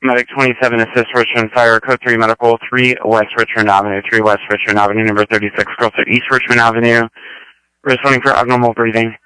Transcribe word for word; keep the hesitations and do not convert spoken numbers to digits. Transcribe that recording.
Medic twenty-seven, assist Richmond Fire, code three Medical, three West Richmond Avenue, three West Richmond Avenue, number thirty-six, Crossing East Richmond Avenue. Responding for abnormal breathing.